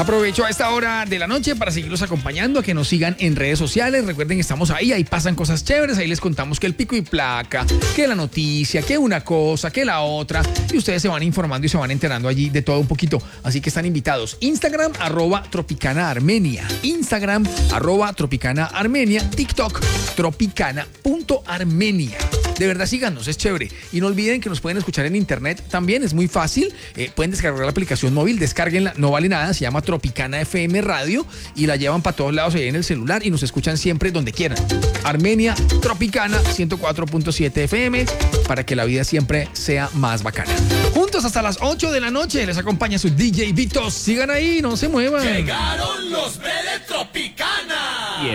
Aprovecho a esta hora de la noche para seguirlos acompañando, a que nos sigan en redes sociales. Recuerden que estamos ahí pasan cosas chéveres, ahí les contamos que el pico y placa, que la noticia, que una cosa, que la otra, y ustedes se van informando y se van enterando allí de todo un poquito. Así que están invitados. Instagram, @tropicanaarmenia. Instagram, @tropicanaarmenia. TikTok, tropicana.armenia. De verdad, síganos, es chévere. Y no olviden que nos pueden escuchar en internet también, es muy fácil. Pueden descargar la aplicación móvil, descárguenla, no vale nada, se llama Tropicana FM Radio y la llevan para todos lados ahí en el celular y nos escuchan siempre donde quieran. Armenia, Tropicana 104.7 FM, para que la vida siempre sea más bacana. Juntos hasta las 8 de la noche, les acompaña su DJ Vitos. Sigan ahí, no se muevan. Llegaron los Tropicana.